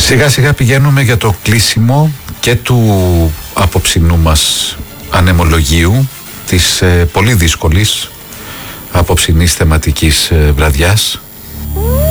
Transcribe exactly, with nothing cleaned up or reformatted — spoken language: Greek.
Σιγά σιγά πηγαίνουμε για το κλείσιμο και του απόψινού μας ανεμολογίου, της ε, πολύ δύσκολης απόψινής θεματικής ε, βραδιάς.